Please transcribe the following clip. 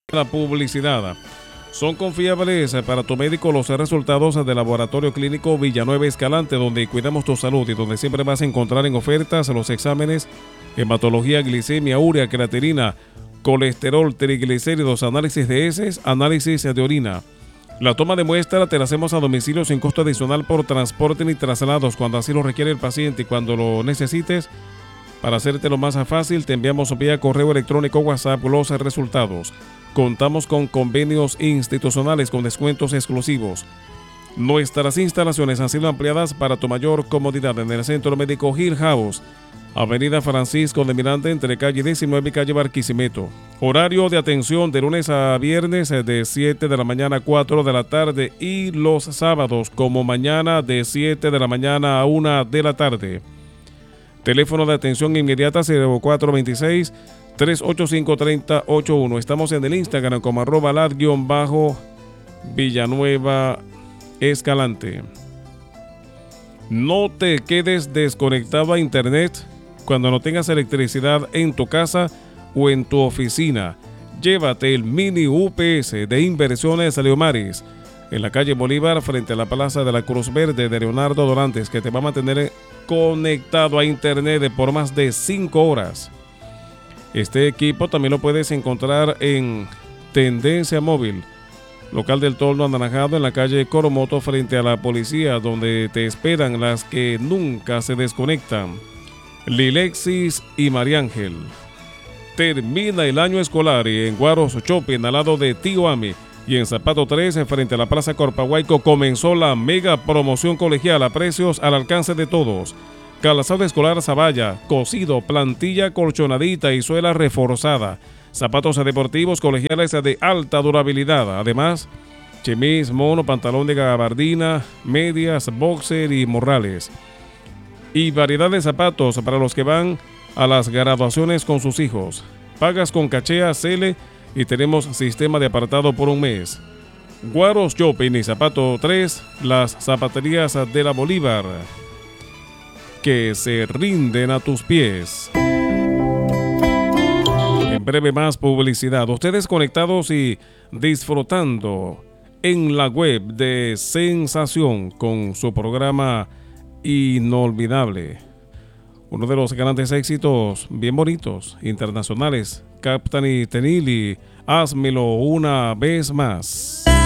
La publicidad. Son confiables para tu médico los resultados del Laboratorio Clínico Villanueva Escalante, donde cuidamos tu salud y donde siempre vas a encontrar en ofertas los exámenes, hematología, glicemia, urea, creatinina, colesterol, triglicéridos, análisis de heces, análisis de orina. La toma de muestra te la hacemos a domicilio sin costo adicional por transporte ni traslados cuando así lo requiere el paciente y cuando lo necesites. Para hacértelo más fácil, te enviamos vía correo electrónico o WhatsApp los resultados. Contamos con convenios institucionales con descuentos exclusivos. Nuestras instalaciones han sido ampliadas para tu mayor comodidad en el Centro Médico Hill House, Avenida Francisco de Miranda, entre calle 19 y calle Barquisimeto. Horario de atención de lunes a viernes de 7 de la mañana a 4 de la tarde y los sábados como mañana de 7 de la mañana a 1 de la tarde. Teléfono de atención inmediata 0426-385-3081. Estamos en el Instagram como @lat_Villanueva Escalante. No te quedes desconectado a internet cuando no tengas electricidad en tu casa o en tu oficina. Llévate el mini UPS de Inversiones Leomaris en la calle Bolívar frente a la Plaza de la Cruz Verde de Leonardo Dorantes, que te va a mantener conectado a internet por más de 5 horas. Este equipo también lo puedes encontrar en Tendencia Móvil, local del Toldo Anaranjado en la calle Coromoto frente a la policía, donde te esperan las que nunca se desconectan. Lilexis y María Ángel. Termina el año escolar y en Guaros Shopping al lado de Tío Ami y en Zapato 3 frente a la Plaza Corpahuayco comenzó la mega promoción colegial a precios al alcance de todos. Calzado escolar Zavalla, cosido, plantilla colchonadita y suela reforzada. Zapatos deportivos colegiales de alta durabilidad. Además, chemis, mono, pantalón de gabardina, medias, boxer y morrales. Y variedad de zapatos para los que van a las graduaciones con sus hijos. Pagas con cachea, Cele y tenemos sistema de apartado por un mes. Guaros Shopping y Zapato 3, las zapaterías de la Bolívar, que se rinden a tus pies. En breve más publicidad. Ustedes conectados y disfrutando en la web de Sensación con su programa Inolvidable. Uno de los grandes éxitos bien bonitos, internacionales. Captain y Tenili, házmelo una vez más.